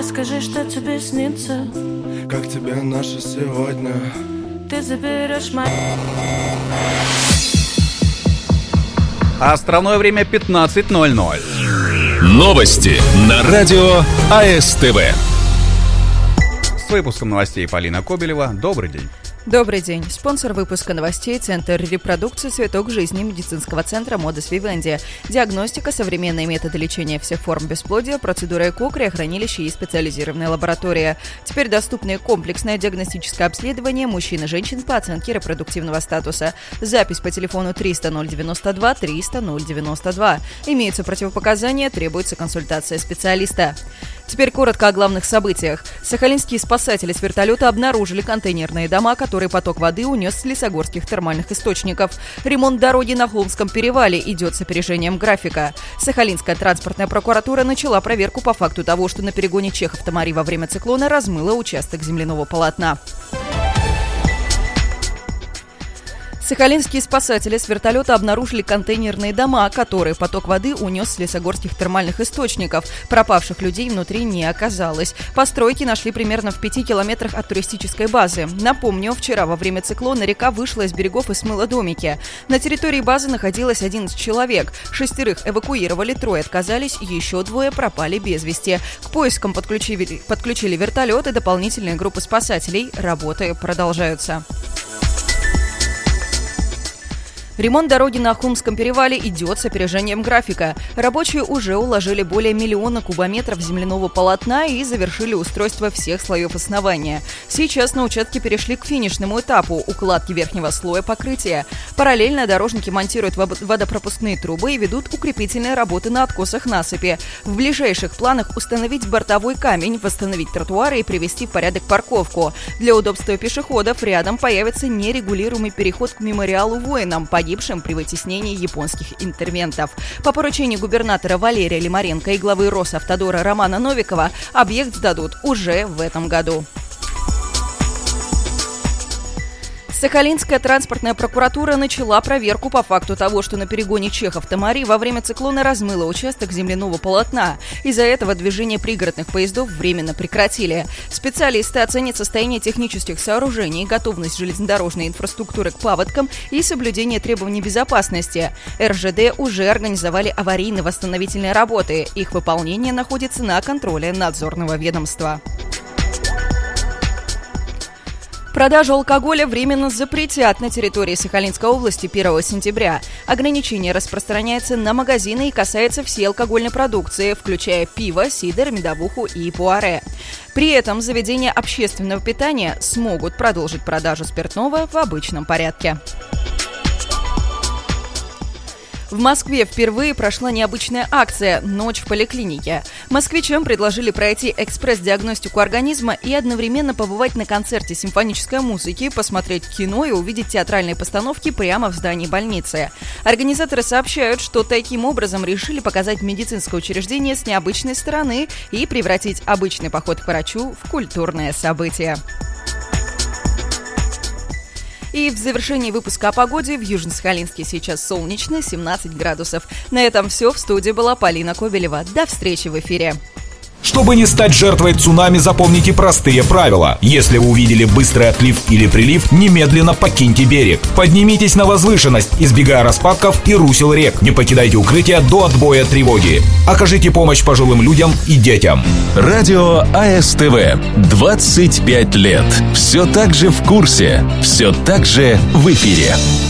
Расскажи, что тебе снится. Как тебе наше сегодня? Ты заберешь мои... А островное время 15:00. Новости на радио АСТВ. С выпуском новостей Полина Кобелева. Добрый день. Добрый день. Спонсор выпуска новостей — Центр репродукции «Цветок жизни» медицинского центра «Модус Вивенди». Диагностика, современные методы лечения всех форм бесплодия, процедура ЭКО, криохранилище и специализированная лаборатория. Теперь доступны комплексное диагностическое обследование мужчин и женщин по оценке репродуктивного статуса. Запись по телефону 300 092 300 092. Имеются противопоказания, требуется консультация специалиста. Теперь коротко о главных событиях. Сахалинские спасатели с вертолета обнаружили контейнерные дома, которые поток воды унес с лесогорских термальных источников. Ремонт дороги на Холмском перевале идет с опережением графика. Сахалинская транспортная прокуратура начала проверку по факту того, что на перегоне Чехов-Тамари во время циклона размыло участок земляного полотна. Сахалинские спасатели с вертолета обнаружили контейнерные дома, которые поток воды унес с лесогорских термальных источников. Пропавших людей внутри не оказалось. Постройки нашли примерно в 5 километрах от туристической базы. Напомню, вчера во время циклона река вышла из берегов и смыла домики. На территории базы находилось 11 человек. 6 эвакуировали, 3 отказались, еще 2 пропали без вести. К поискам подключили вертолет и дополнительные группы спасателей. Работы продолжаются. Ремонт дороги на Холмском перевале идет с опережением графика. Рабочие уже уложили более 1 миллиона кубометров земляного полотна и завершили устройство всех слоев основания. Сейчас на участке перешли к финишному этапу – укладки верхнего слоя покрытия. Параллельно дорожники монтируют водопропускные трубы и ведут укрепительные работы на откосах насыпи. В ближайших планах установить бортовой камень, восстановить тротуары и привести в порядок парковку. Для удобства пешеходов рядом появится нерегулируемый переход к мемориалу воинам, погибшим при вытеснении японских интервентов. По поручению губернатора Валерия Лимаренко и главы Росавтодора Романа Новикова объект сдадут уже в этом году. Сахалинская транспортная прокуратура начала проверку по факту того, что на перегоне Чехов-Тамари во время циклона размыло участок земляного полотна. Из-за этого движение пригородных поездов временно прекратили. Специалисты оценят состояние технических сооружений, готовность железнодорожной инфраструктуры к паводкам и соблюдение требований безопасности. РЖД уже организовали аварийно-восстановительные работы. Их выполнение находится на контроле надзорного ведомства. Продажу алкоголя временно запретят на территории Сахалинской области 1 сентября. Ограничение распространяется на магазины и касается всей алкогольной продукции, включая пиво, сидр, медовуху и пуаре. При этом заведения общественного питания смогут продолжить продажу спиртного в обычном порядке. В Москве впервые прошла необычная акция «Ночь в поликлинике». Москвичам предложили пройти экспресс-диагностику организма и одновременно побывать на концерте симфонической музыки, посмотреть кино и увидеть театральные постановки прямо в здании больницы. Организаторы сообщают, что таким образом решили показать медицинское учреждение с необычной стороны и превратить обычный поход к врачу в культурное событие. И в завершении выпуска о погоде в Южно-Сахалинске сейчас солнечно, 17 градусов. На этом все. В студии была Полина Кобелева. До встречи в эфире. Чтобы не стать жертвой цунами, запомните простые правила. Если вы увидели быстрый отлив или прилив, немедленно покиньте берег. Поднимитесь на возвышенность, избегая распадков и русел рек. Не покидайте укрытия до отбоя тревоги. Окажите помощь пожилым людям и детям. Радио АСТВ. 25 лет. Все так же в курсе. Все так же в эфире.